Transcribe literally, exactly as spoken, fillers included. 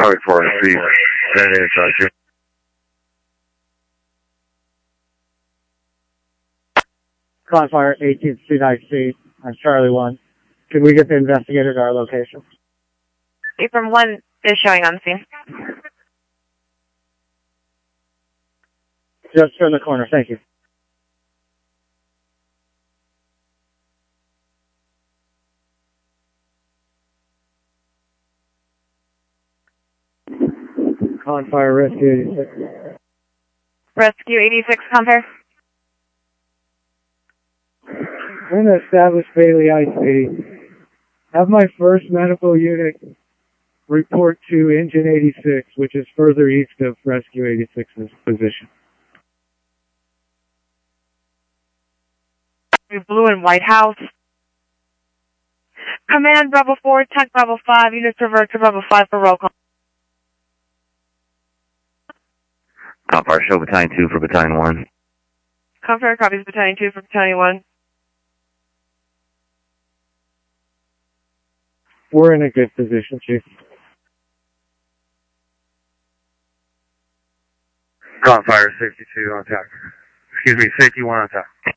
Code for a speed. That is, uh, Jim. Cloudfire eighteenth Street I C on Charlie one. Can we get the investigator to our location? From one is showing on scene. Just turn the corner, thank you. Cloudfire Rescue eighty-six. Rescue eighty-six, compare. I'm going to establish Bailey I C. Have my first medical unit report to Engine eighty-six, which is further east of Rescue eighty-six's position. Blue and White House. Command Bravo four, Tech Bravo five, units revert to Bravo five for roll call. Cloudfire, show Battalion two for Battalion one. Compare copies Battalion two for Battalion one. We're in a good position, Chief. Cloudfire sixty-two on attack. Excuse me, safety one on attack.